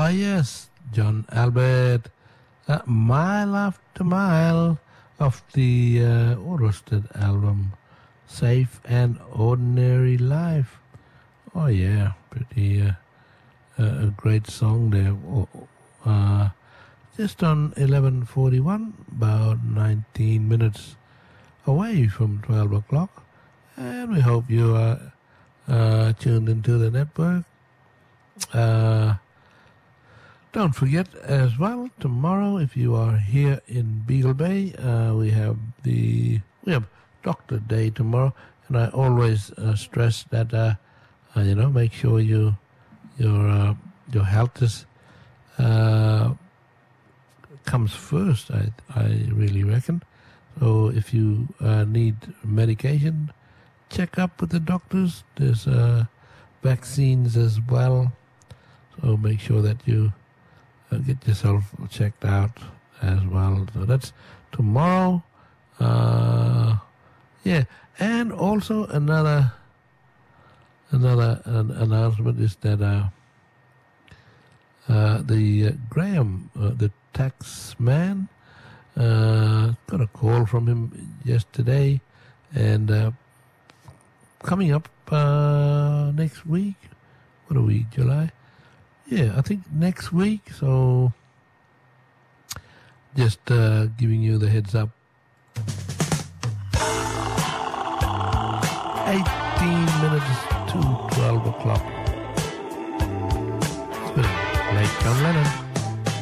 Yes, John Albert, Mile After Mile of the Orsted album, Safe and Ordinary Life. Oh yeah, pretty a great song there. Just on 11:41, about 19 minutes away from 12 o'clock, and we hope you are tuned into the network. Don't forget as well, tomorrow, if you are here in Beagle Bay, we have Doctor Day tomorrow, and I always stress that make sure your health is comes first. I really reckon. So if you need medication, check up with the doctors. There's vaccines as well. So make sure that you get yourself checked out as well. So that's tomorrow. And also another announcement is that the Graham, the tax man, got a call from him yesterday, and coming up next week. What are we, July? Yeah, I think next week. So just giving you the heads up. 18 minutes to 12 o'clock. It's been late, John Lennon.